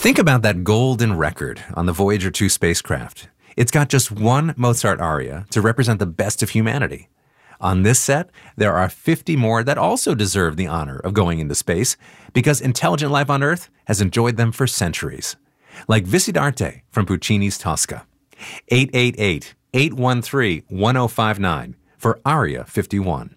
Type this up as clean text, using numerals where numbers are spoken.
Think about that golden record on the Voyager 2 spacecraft. It's got just one Mozart aria to represent the best of humanity. On this set, there are 50 more that also deserve the honor of going into space because intelligent life on Earth has enjoyed them for centuries. Like Visidarte from Puccini's Tosca. 888-813-1059 for Aria 51.